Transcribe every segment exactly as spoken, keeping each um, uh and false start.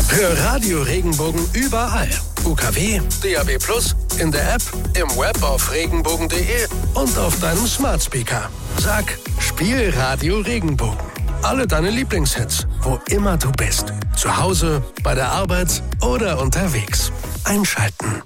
Hör Radio Regenbogen überall. U K W, D A B plus, in der App, im Web auf regenbogen punkt de und auf deinem Smart Speaker. Sag, spiel Radio Regenbogen. Alle deine Lieblingshits, wo immer du bist. Zu Hause, bei der Arbeit oder unterwegs. Einschalten.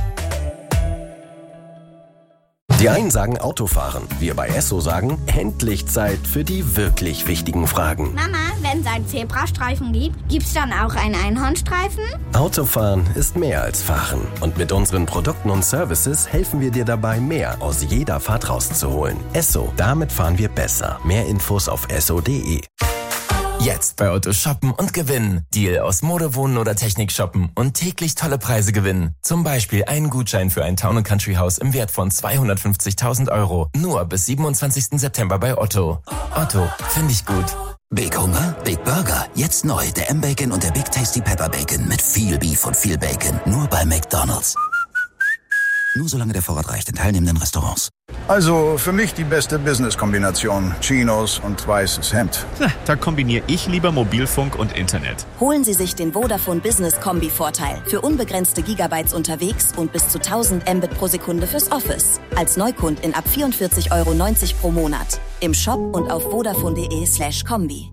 Die einen sagen Autofahren, wir bei Esso sagen, endlich Zeit für die wirklich wichtigen Fragen. Mama, wenn es einen Zebrastreifen gibt, gibt's dann auch einen Einhornstreifen? Autofahren ist mehr als Fahren. Und mit unseren Produkten und Services helfen wir dir dabei, mehr aus jeder Fahrt rauszuholen. Esso, damit fahren wir besser. Mehr Infos auf esso punkt de. Jetzt bei Otto shoppen und gewinnen. Deal aus Mode, Wohnen oder Technik shoppen und täglich tolle Preise gewinnen. Zum Beispiel einen Gutschein für ein Town- und Country-Haus im Wert von zweihundertfünfzigtausend Euro. Nur bis siebenundzwanzigsten September bei Otto. Otto, finde ich gut. Big Hunger, Big Burger. Jetzt neu, der M-Bacon und der Big Tasty Pepper Bacon mit viel Beef und viel Bacon. Nur bei McDonald's. Nur solange der Vorrat reicht in teilnehmenden Restaurants. Also für mich die beste Business-Kombination. Chinos und weißes Hemd. Na, da kombiniere ich lieber Mobilfunk und Internet. Holen Sie sich den Vodafone Business Kombi-Vorteil. Für unbegrenzte Gigabytes unterwegs und bis zu tausend Mbit pro Sekunde fürs Office. Als Neukund in ab vierundvierzig Euro neunzig pro Monat. Im Shop und auf vodafone punkt de slash kombi.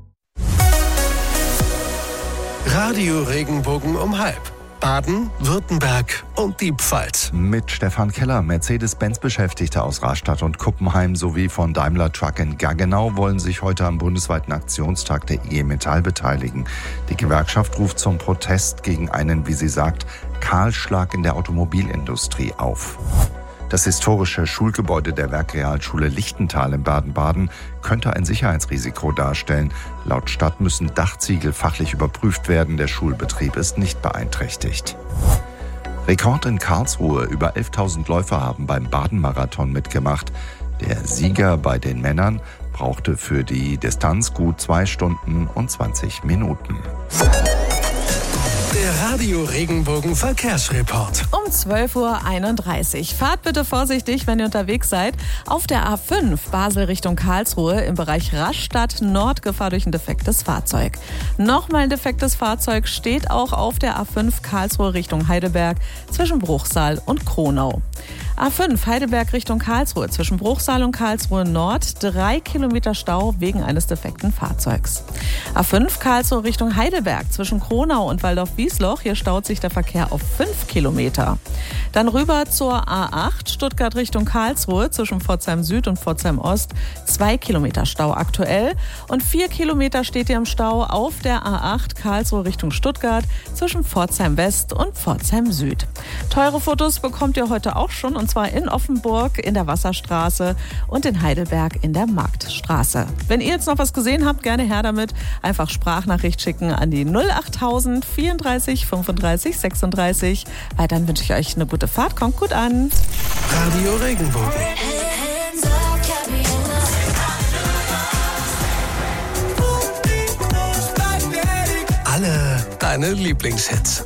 Radio Regenbogen um halb. Baden, Württemberg und die Pfalz. Mit Stefan Keller, Mercedes-Benz-Beschäftigte aus Rastatt und Kuppenheim sowie von Daimler Truck in Gaggenau wollen sich heute am bundesweiten Aktionstag der I G Metall beteiligen. Die Gewerkschaft ruft zum Protest gegen einen, wie sie sagt, Kahlschlag in der Automobilindustrie auf. Das historische Schulgebäude der Werkrealschule Lichtental in Baden-Baden könnte ein Sicherheitsrisiko darstellen. Laut Stadt müssen Dachziegel fachlich überprüft werden. Der Schulbetrieb ist nicht beeinträchtigt. Rekord in Karlsruhe. Über elftausend Läufer haben beim Baden-Marathon mitgemacht. Der Sieger bei den Männern brauchte für die Distanz gut zwei Stunden und zwanzig Minuten. Der Radio Regenbogen Verkehrsreport. Um zwölf Uhr einunddreißig. Fahrt bitte vorsichtig, wenn ihr unterwegs seid. Auf der A fünf Basel Richtung Karlsruhe im Bereich Rastatt Nord Gefahr durch ein defektes Fahrzeug. Nochmal ein defektes Fahrzeug steht auch auf der A fünf Karlsruhe Richtung Heidelberg zwischen Bruchsal und Kronau. A fünf Heidelberg Richtung Karlsruhe zwischen Bruchsal und Karlsruhe Nord. Drei Kilometer Stau wegen eines defekten Fahrzeugs. A fünf Karlsruhe Richtung Heidelberg zwischen Kronau und Waldorf-Wiesloch. Hier staut sich der Verkehr auf fünf Kilometer. Dann rüber zur A acht Stuttgart Richtung Karlsruhe zwischen Pforzheim Süd und Pforzheim Ost. Zwei Kilometer Stau aktuell. Und vier Kilometer steht ihr im Stau auf der A acht Karlsruhe Richtung Stuttgart zwischen Pforzheim West und Pforzheim Süd. Teure Fotos bekommt ihr heute auch schon, und zwar in Offenburg in der Wasserstraße und in Heidelberg in der Marktstraße. Wenn ihr jetzt noch was gesehen habt, gerne her damit. Einfach Sprachnachricht schicken an die null achttausend vierunddreißig fünfunddreißig sechsunddreißig. Weiterhin wünsche ich euch eine gute Fahrt. Kommt gut an. Radio Regenbogen. Alle deine Lieblingshits.